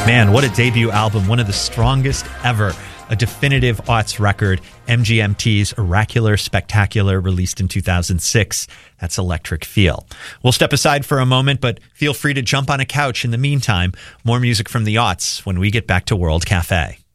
Man, what a debut album. One of the strongest ever. A definitive aughts record. MGMT's Oracular Spectacular, released in 2006. That's Electric Feel. We'll step aside for a moment, but feel free to jump on a couch in the meantime. More music from the aughts when we get back to World Cafe.